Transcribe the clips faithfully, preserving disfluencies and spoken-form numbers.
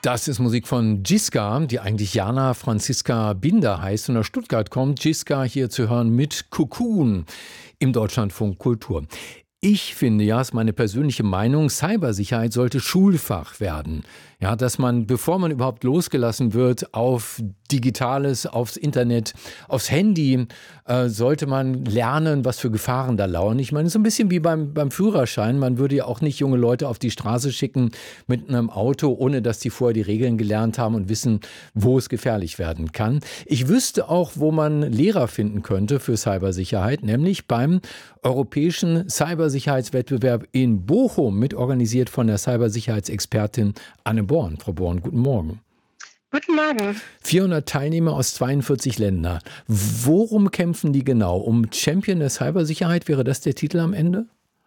Das ist Musik von Djiska, die eigentlich Jana Franziska Binder heißt und aus Stuttgart kommt. Djiska hier zu hören mit Cocoon im Deutschlandfunk Kultur. Ich finde, ja, ist meine persönliche Meinung, Cybersicherheit sollte Schulfach werden. Ja, dass man, bevor man überhaupt losgelassen wird auf Digitales, aufs Internet, aufs Handy, äh, sollte man lernen, was für Gefahren da lauern. Ich meine, so ein bisschen wie beim, beim Führerschein. Man würde ja auch nicht junge Leute auf die Straße schicken mit einem Auto, ohne dass die vorher die Regeln gelernt haben und wissen, wo es gefährlich werden kann. Ich wüsste auch, wo man Lehrer finden könnte für Cybersicherheit, nämlich beim Europäischen Cybersicherheitswettbewerb in Bochum, mitorganisiert von der Cybersicherheitsexpertin Anne Born. Frau Born, guten Morgen. Guten Morgen. vierhundert Teilnehmer aus zweiundvierzig Ländern. Worum kämpfen die genau? Um Champion der Cybersicherheit? Wäre das der Titel am Ende?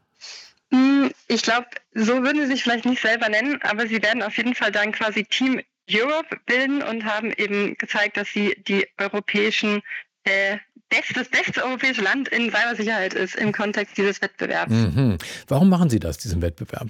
Ich glaube, so würden sie sich vielleicht nicht selber nennen, aber sie werden auf jeden Fall dann quasi Team Europe bilden und haben eben gezeigt, dass sie die europäischen, äh, best, das beste europäische Land in Cybersicherheit ist im Kontext dieses Wettbewerbs. Mhm. Warum machen Sie das, diesen Wettbewerb?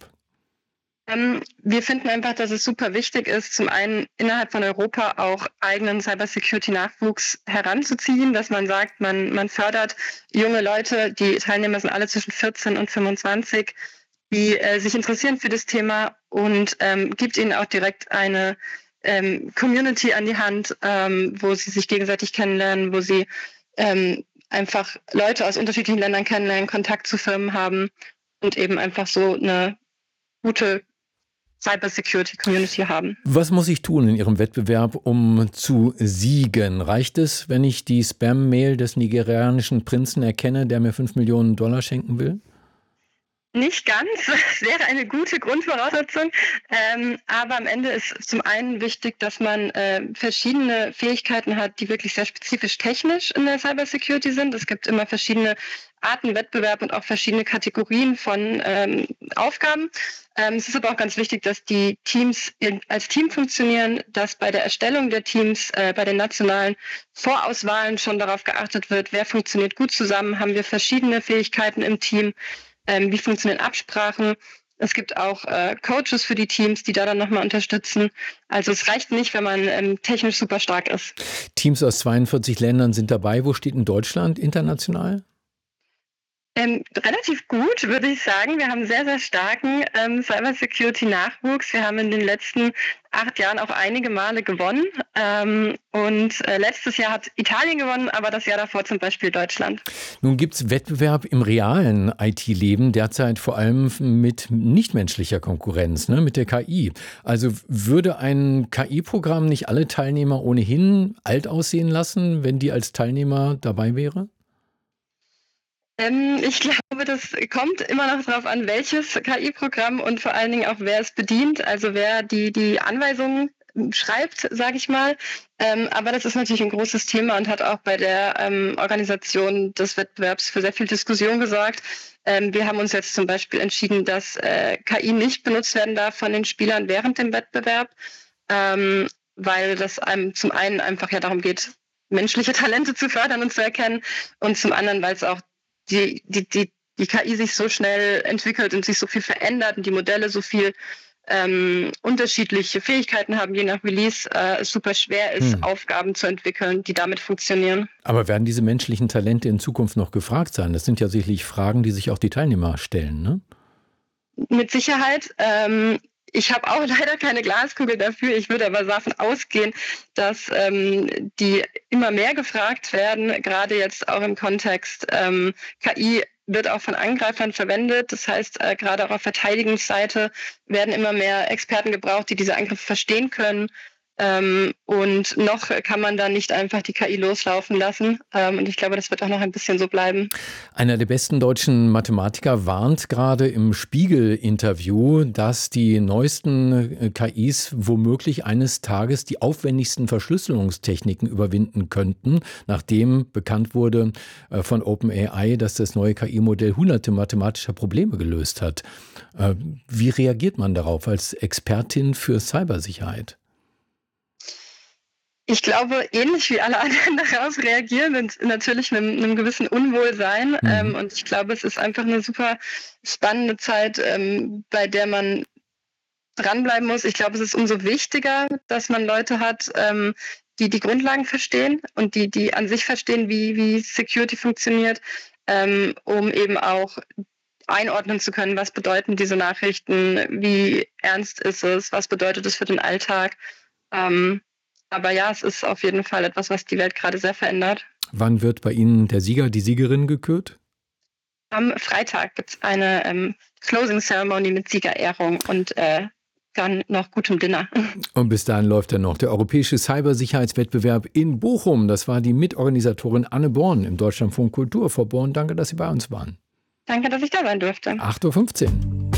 Ähm, wir finden einfach, dass es super wichtig ist, zum einen innerhalb von Europa auch eigenen Cybersecurity-Nachwuchs heranzuziehen, dass man sagt, man, man fördert junge Leute, die Teilnehmer sind alle zwischen vierzehn und fünfundzwanzig, die äh, sich interessieren für das Thema und ähm, gibt ihnen auch direkt eine ähm, Community an die Hand, ähm, wo sie sich gegenseitig kennenlernen, wo sie ähm, einfach Leute aus unterschiedlichen Ländern kennenlernen, Kontakt zu Firmen haben und eben einfach so eine gute Cybersecurity-Community haben. Was muss ich tun in Ihrem Wettbewerb, um zu siegen? Reicht es, wenn ich die Spam-Mail des nigerianischen Prinzen erkenne, der mir fünf Millionen Dollar schenken will? Nicht ganz, das wäre eine gute Grundvoraussetzung, ähm, aber am Ende ist zum einen wichtig, dass man äh, verschiedene Fähigkeiten hat, die wirklich sehr spezifisch technisch in der Cybersecurity sind. Es gibt immer verschiedene Arten Wettbewerb und auch verschiedene Kategorien von ähm, Aufgaben. Ähm, es ist aber auch ganz wichtig, dass die Teams in, als Team funktionieren, dass bei der Erstellung der Teams, äh, bei den nationalen Vorauswahlen schon darauf geachtet wird, wer funktioniert gut zusammen, haben wir verschiedene Fähigkeiten im Team. Ähm, wie funktionieren Absprachen? Es gibt auch äh, Coaches für die Teams, die da dann nochmal unterstützen. Also es reicht nicht, wenn man ähm, technisch super stark ist. Teams aus zweiundvierzig Ländern sind dabei. Wo steht in Deutschland international? Ähm, relativ gut, würde ich sagen. Wir haben sehr, sehr starken ähm, Cybersecurity-Nachwuchs. Wir haben in den letzten acht Jahren auch einige Male gewonnen. Ähm, und äh, letztes Jahr hat Italien gewonnen, aber das Jahr davor zum Beispiel Deutschland. Nun gibt es Wettbewerb im realen I T-Leben, derzeit vor allem mit nichtmenschlicher Konkurrenz, ne, mit der K I. Also würde ein K I-Programm nicht alle Teilnehmer ohnehin alt aussehen lassen, wenn die als Teilnehmer dabei wäre? Ähm, ich glaube, das kommt immer noch darauf an, welches K I-Programm und vor allen Dingen auch, wer es bedient, also wer die, die Anweisungen schreibt, sage ich mal. Ähm, aber das ist natürlich ein großes Thema und hat auch bei der ähm, Organisation des Wettbewerbs für sehr viel Diskussion gesorgt. Ähm, wir haben uns jetzt zum Beispiel entschieden, dass äh, K I nicht benutzt werden darf von den Spielern während dem Wettbewerb, ähm, weil das einem zum einen einfach ja darum geht, menschliche Talente zu fördern und zu erkennen und zum anderen, weil es auch Die, die, die, die K I sich so schnell entwickelt und sich so viel verändert und die Modelle so viel ähm, unterschiedliche Fähigkeiten haben, je nach Release, äh, es super schwer ist, hm. Aufgaben zu entwickeln, die damit funktionieren. Aber werden diese menschlichen Talente in Zukunft noch gefragt sein? Das sind ja sicherlich Fragen, die sich auch die Teilnehmer stellen, ne? Mit Sicherheit. Ähm, Ich habe auch leider keine Glaskugel dafür. Ich würde aber davon ausgehen, dass ähm, die immer mehr gefragt werden, gerade jetzt auch im Kontext ähm, K I wird auch von Angreifern verwendet. Das heißt, äh, gerade auch auf Verteidigungsseite werden immer mehr Experten gebraucht, die diese Angriffe verstehen können. Ähm, und noch kann man da nicht einfach die K I loslaufen lassen. Ähm, und ich glaube, das wird auch noch ein bisschen so bleiben. Einer der besten deutschen Mathematiker warnt gerade im Spiegel-Interview, dass die neuesten K Is womöglich eines Tages die aufwendigsten Verschlüsselungstechniken überwinden könnten, nachdem bekannt wurde äh, von OpenAI, dass das neue K I-Modell hunderte mathematischer Probleme gelöst hat. Äh, wie reagiert man darauf als Expertin für Cybersicherheit? Ich glaube, ähnlich wie alle anderen darauf reagieren, und natürlich mit einem gewissen Unwohlsein. Mhm. Ähm, und ich glaube, es ist einfach eine super spannende Zeit, ähm, bei der man dranbleiben muss. Ich glaube, es ist umso wichtiger, dass man Leute hat, ähm, die die Grundlagen verstehen und die, die an sich verstehen, wie, wie Security funktioniert, ähm, um eben auch einordnen zu können, was bedeuten diese Nachrichten, wie ernst ist es, was bedeutet es für den Alltag. Ähm, aber ja, es ist auf jeden Fall etwas, was die Welt gerade sehr verändert. Wann wird bei Ihnen der Sieger, die Siegerin gekürt? Am Freitag gibt es eine ähm, Closing Ceremony mit Siegerehrung und äh, dann noch gutem Dinner. Und bis dahin läuft dann noch der Europäische Cybersicherheitswettbewerb in Bochum. Das war die Mitorganisatorin Anne Born im Deutschlandfunk Kultur. Frau Born, danke, dass Sie bei uns waren. Danke, dass ich da sein durfte. acht Uhr fünfzehn.